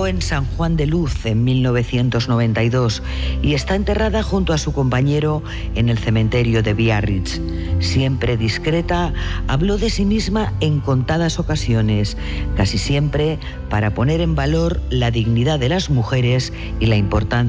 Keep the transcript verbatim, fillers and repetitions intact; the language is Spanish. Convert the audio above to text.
Nació en San Juan de Luz en mil novecientos noventa y dos y está enterrada junto a su compañero en el cementerio de Biarritz. Siempre discreta, habló de sí misma en contadas ocasiones, casi siempre para poner en valor la dignidad de las mujeres y la importancia